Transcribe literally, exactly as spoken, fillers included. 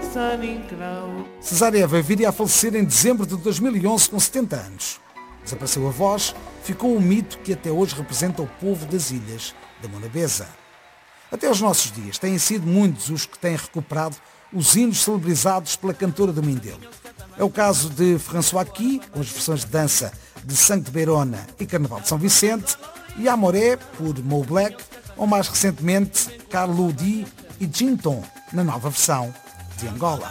Cesareva viria a falecer em dezembro de dois mil e onze com setenta anos. Desapareceu a voz, ficou um mito que até hoje representa o povo das ilhas da Morabeza. Até aos nossos dias têm sido muitos os que têm recuperado os hinos celebrizados pela cantora do Mindelo. É o caso de François Qui, com as versões de dança de Sangue de Beirona e Carnaval de São Vicente, e Amoré, por Mo Black, ou mais recentemente Carlo Di e Jinton, na nova versão de Angola.